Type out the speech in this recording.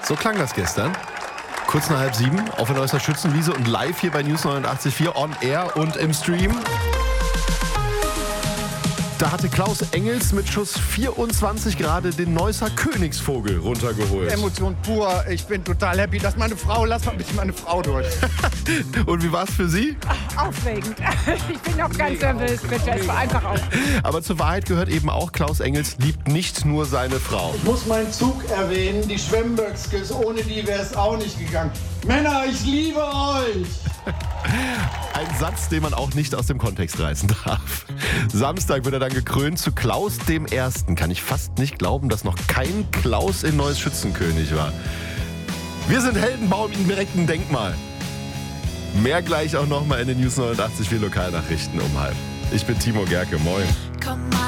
So klang das gestern. Kurz nach 6:30 auf der Neusser Schützenwiese und live hier bei News 89.4 on air und im Stream. Da hatte Klaus Engels mit Schuss 24 gerade den Neusser Königsvogel runtergeholt. Emotion pur. Ich bin total happy, dass lass mal bitte meine Frau durch. Und wie war's für Sie? Aufregend. Ich bin noch ganz nervös, bitte. Es war einfach aufregend. Aber zur Wahrheit gehört eben auch, Klaus Engels liebt nicht nur seine Frau. Ich muss meinen Zug erwähnen, die Schwemmböckskes, ohne die wäre es auch nicht gegangen. Männer, ich liebe euch! Ein Satz, den man auch nicht aus dem Kontext reißen darf. Samstag wird er dann gekrönt zu Klaus dem Ersten. Kann ich fast nicht glauben, dass noch kein Klaus in Neuss Schützenkönig war. Wir sind Helden, bauen ihm direkt ein Denkmal. Mehr gleich auch nochmal in den News 89.4 Lokalnachrichten um 12:30. Ich bin Timo Gerke, moin.